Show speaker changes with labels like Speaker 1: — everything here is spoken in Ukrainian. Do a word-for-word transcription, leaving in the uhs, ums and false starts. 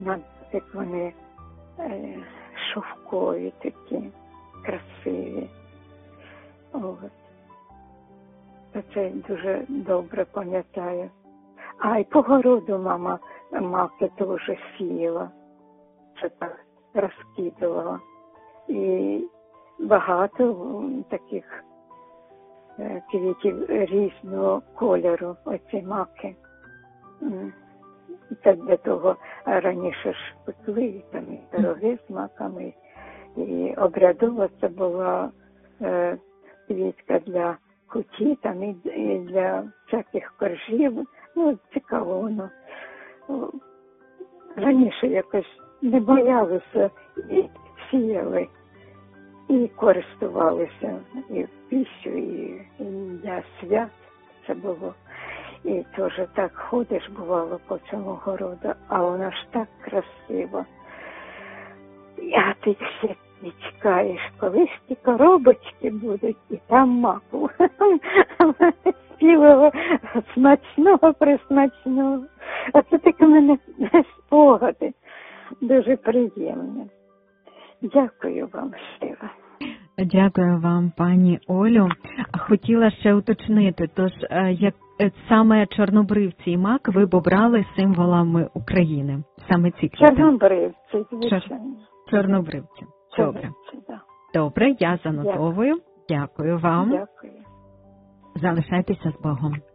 Speaker 1: на дотик вони е, шовкові такі, красиві. От. Це дуже добре пам'ятаю. А й по городу мама маки теж сіяла. Це так розкидувала. І багато таких квітів різного кольору, оці маки. Це для того раніше ж пекли, там і пироги з маками, і обрядова це була е, квітка для куті, там і, і для всяких коржів. Ну, цікаво воно. Раніше якось не боялися і сіяли, і користувалися і в піщу, і, і для свят це було. І теж так ходиш, бувало, по цьому городу, а воно ж так красиво. А ти все не чекаєш, коли ж ті коробочки будуть, і там маку. Спілого, смачного, присмачного. А це таке в мене спогади. Дуже приємне. Дякую вам щиро.
Speaker 2: Дякую вам, пані Олю. Хотіла ще уточнити, тож як саме чорнобривці і мак ви б обрали символами України? Саме ці квіти?
Speaker 1: Чорнобривці, звичайно.
Speaker 2: Чорнобривці. Добре.
Speaker 1: Да.
Speaker 2: Добре, я занотовую. Дякую, Дякую вам.
Speaker 1: Дякую.
Speaker 2: Залишайтеся з Богом.